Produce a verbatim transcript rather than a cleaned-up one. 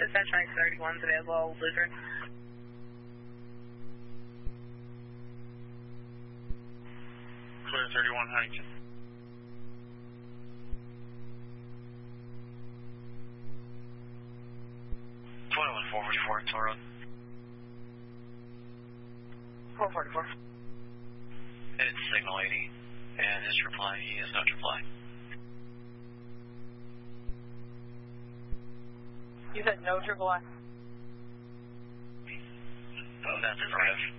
Dispatch nine thirty-one is available, Lutheran. Clear thirty-one, Huntington. twenty-one four forty-four, Toro. four forty-four. It's signal eighty, and his reply, he has no reply. You said no triple I? Oh, that's correct.